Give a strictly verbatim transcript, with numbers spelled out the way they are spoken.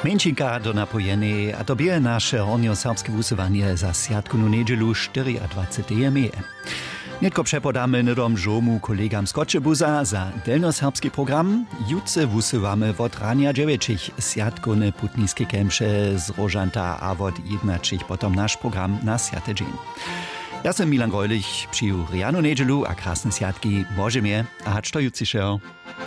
Menšinka do napojeny, a to bie naše hornjo-serbskie wusywanie za sjatkuną niedzielu dwuczterdziestego meje. Nietko przepodáme nydom žomu kolegam z Kočebuza za delnoserbski program. Jutce wusywamy wot rania dziewięcich sjatkuny putniskie kemše z Rożanta a wot jednačich potom nasz program na sjate dzień. Ja sam Milan Greulich, přiju Rianu niedzielu a krasne sjatki, Boże mnie, a hač to jutcišeho.